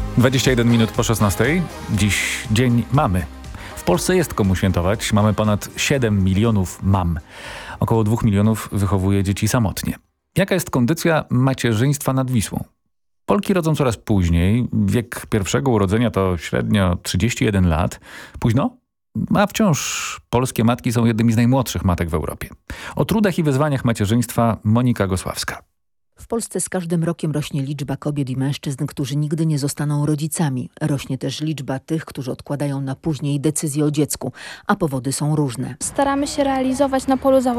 21 minut po 16. Dziś Dzień Mamy. W Polsce jest komu świętować. Mamy ponad 7 milionów mam. Około 2 milionów wychowuje dzieci samotnie. Jaka jest kondycja macierzyństwa nad Wisłą? Polki rodzą coraz później. Wiek pierwszego urodzenia to średnio 31 lat. Późno? A wciąż polskie matki są jednymi z najmłodszych matek w Europie. O trudach i wyzwaniach macierzyństwa Monika Gosławska. W Polsce z każdym rokiem rośnie liczba kobiet i mężczyzn, którzy nigdy nie zostaną rodzicami. Rośnie też liczba tych, którzy odkładają na później decyzję o dziecku, a powody są różne. Staramy się realizować na polu zawodowym